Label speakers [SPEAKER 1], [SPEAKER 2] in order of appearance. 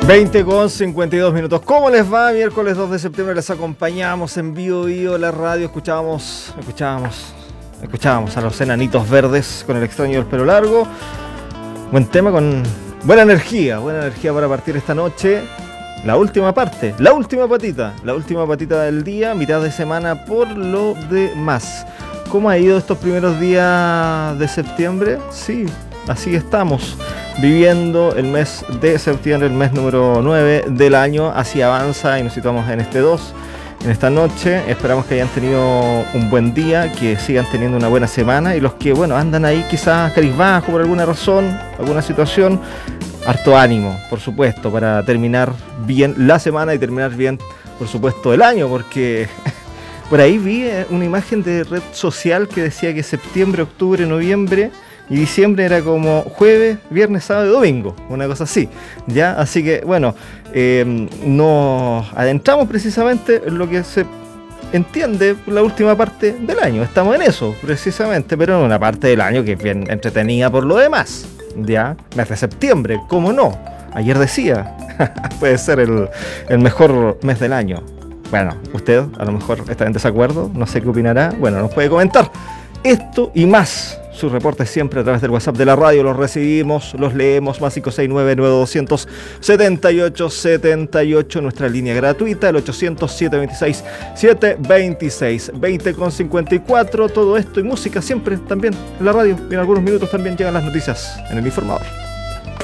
[SPEAKER 1] 20:52. ¿Cómo les va? Miércoles 2 de septiembre les acompañamos en Bio la radio. Escuchábamos a los Enanitos Verdes con El extraño del pelo largo. Buen tema con buena energía para partir esta noche. La última patita del día, mitad de semana por lo demás. ¿Cómo ha ido estos primeros días de septiembre? Sí, así estamos, viviendo el mes de septiembre, el mes número 9 del año. Así avanza y nos situamos en este 2, en esta noche. Esperamos que hayan tenido un buen día, que sigan teniendo una buena semana. Y los que, andan ahí quizás cabizbajos por alguna razón, alguna situación, harto ánimo, por supuesto, para terminar bien la semana y terminar bien, por supuesto, el año, porque por ahí vi una imagen de red social que decía que septiembre, octubre, noviembre y diciembre era como jueves, viernes, sábado y domingo, una cosa así, ¿ya? Así que, nos adentramos precisamente en lo que se entiende la última parte del año. Estamos en eso, precisamente, pero en una parte del año que es bien entretenida por lo demás, ¿ya? Mes de septiembre, ¿cómo no? Ayer decía, puede ser el mejor mes del año. Bueno, usted a lo mejor está en desacuerdo, no sé qué opinará. Nos puede comentar esto y más. Sus reportes siempre a través del WhatsApp de la radio, los recibimos, los leemos, más 569-9200-7878, nuestra línea gratuita, el 800-726-726, 20:54, todo esto y música siempre también en la radio, y en algunos minutos también llegan las noticias en el informador.